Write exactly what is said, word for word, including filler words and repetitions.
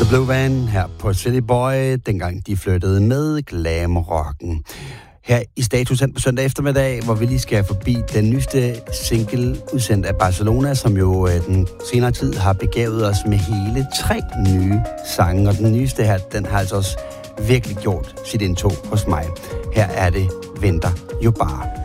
The Blue Van her på City Boy, dengang de flyttede med glamrocken. Her i Status på søndag eftermiddag, hvor vi lige skal forbi den nyeste single udsendt af Barcelona, som jo øh, den senere tid har begavet os med hele tre nye sange. Og den nyeste her, den har altså også virkelig gjort sit indtog hos mig. Her er det Venter jo bare.